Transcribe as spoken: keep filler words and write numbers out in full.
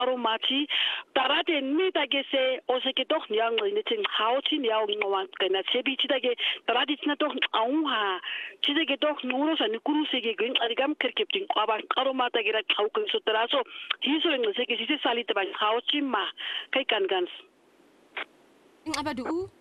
aromati tarate nita ke se o se ke toch nyang ni tin hauti ni au ngwan kana sebi ti ke tarate tina toch auha ti ke toch nuro sa ni kuru se ke gin arigam kerkeptin aba aromata ke ra khau kan so taraso hiso ng se ke si salita ba hauti ma kai kan gans abadu